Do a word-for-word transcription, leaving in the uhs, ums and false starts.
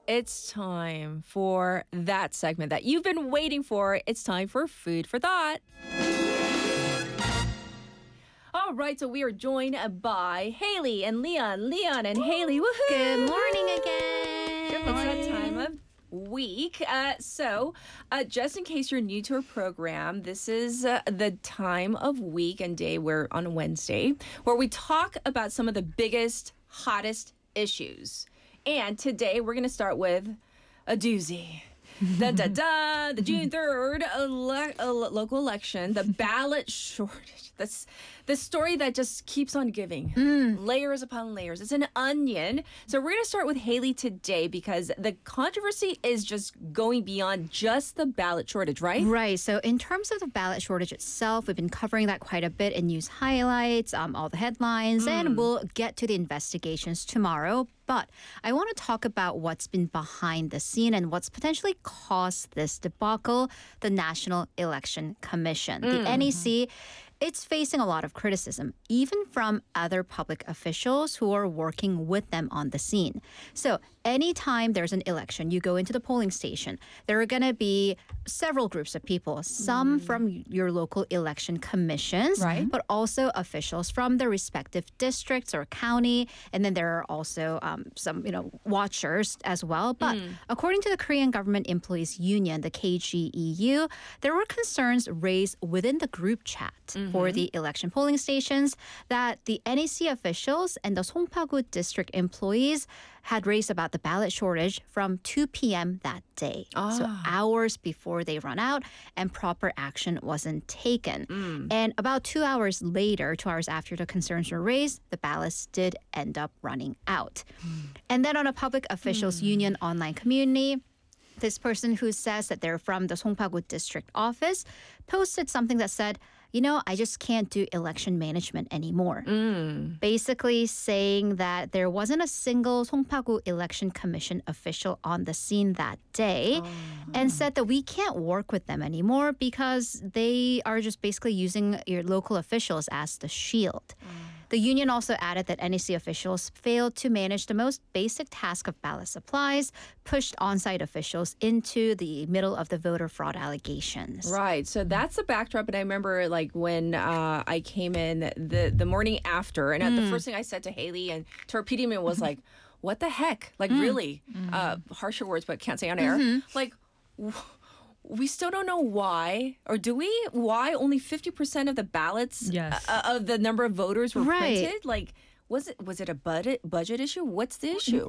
It's time for that segment that you've been waiting for. It's time for Food for Thought. All right, so we are joined by Haley and Leon. Leon and Haley, woohoo! Good morning again. Good morning. It's that time of week. Uh, so, uh, just in case you're new to our program, this is uh, the time of week and day where on Wednesday, where we talk about some of the biggest, hottest issues. And today we're going to start with a doozy. Da da da! The June third ele- uh, local election, the ballot shortage. That's the story that just keeps on giving. Mm. Layers upon layers. It's an onion. So we're going to start with Haley today because the controversy is just going beyond just the ballot shortage, right? Right. So in terms of the ballot shortage itself, we've been covering that quite a bit in news highlights, um, all the headlines, mm. and we'll get to the investigations tomorrow. But I want to talk about what's been behind the scene and what's potentially caused this debacle, the National Election Commission. Mm. The N E C, it's facing a lot of criticism, even from other public officials who are working with them on the scene. So anytime there's an election, you go into the polling station, there are going to be several groups of people, some mm. from your local election commissions, right. but also officials from the respective districts or county. And then there are also um, some, you know, watchers as well. But mm. according to the Korean Government Employees Union, the K G E U, there were concerns raised within the group chat mm-hmm. for the election polling stations that the N E C officials and the Songpa-gu district employees had raised about the ballot shortage from two p.m. that day. Ah. So hours before they run out and proper action wasn't taken. Mm. And about two hours later, two hours after the concerns were raised, the ballots did end up running out. Mm. And then on a public officials mm. union online community, this person who says that they're from the Songpa-gu district office posted something that said, you know, I just can't do election management anymore. Mm. Basically saying that there wasn't a single Songpa-gu Election Commission official on the scene that day oh. and said that we can't work with them anymore because they are just basically using your local officials as the shield. Mm. The union also added that N E C officials failed to manage the most basic task of ballot supplies, pushed on-site officials into the middle of the voter fraud allegations. Right. So that's the backdrop. And I remember like when uh, I came in the, the morning after, and mm. the first thing I said to Haley and to our P D M was like, what the heck? Like mm. really? Mm. Uh, harsher words, but can't say on air. Mm-hmm. Like... W- We still don't know why, or do we? Why only fifty percent of the ballots yes. uh, of the number of voters were right. printed? Like, was it was it a budget budget issue? What's the issue?